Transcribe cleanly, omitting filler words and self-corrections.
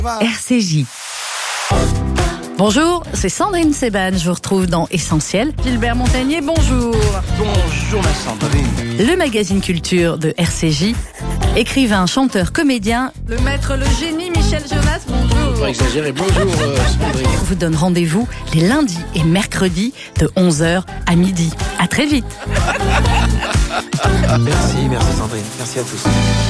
RCJ. Bonjour, c'est Sandrine Seban, je vous retrouve dans Essentiel. Gilbert Montagnier, bonjour. Bonjour ma Sandrine. Le magazine culture de RCJ. Écrivain, chanteur, comédien, le maître, le génie Michel Jonas, bonjour. Pas exagérer, bonjour Sandrine. On vous donne rendez-vous les lundis et mercredis de 11h à midi. À très vite. Merci Sandrine, merci à tous.